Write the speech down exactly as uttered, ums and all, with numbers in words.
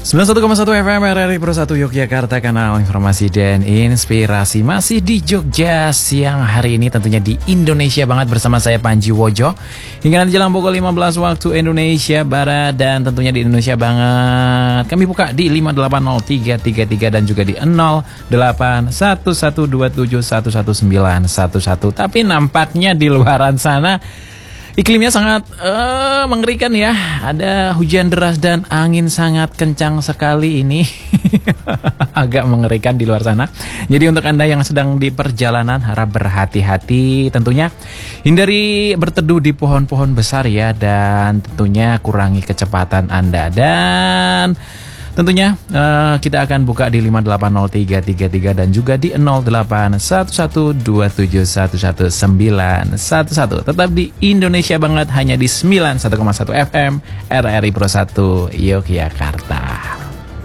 sembilan puluh satu koma satu F M R R I Pro satu Yogyakarta, kanal informasi dan inspirasi. Masih di Jogja siang hari ini, tentunya di Indonesia banget bersama saya Panji Wojo. Hingga nanti jelang pukul lima belas waktu Indonesia Barat, dan tentunya di Indonesia banget kami buka di lima delapan nol tiga tiga tiga dan juga di nol delapan satu satu dua tujuh satu satu sembilan satu satu. Tapi nampaknya di luaran sana iklimnya sangat uh, mengerikan ya. Ada hujan deras dan angin sangat kencang sekali ini. Agak mengerikan di luar sana. Jadi untuk Anda yang sedang di perjalanan, harap berhati-hati. Tentunya hindari berteduh di pohon-pohon besar ya. Dan tentunya kurangi kecepatan Anda. Dan tentunya uh, kita akan buka di lima delapan nol tiga tiga tiga dan juga di nol delapan satu satu dua tujuh satu satu sembilan satu satu. Tetap di Indonesia banget, hanya di sembilan puluh satu koma satu F M R R I Pro satu Yogyakarta.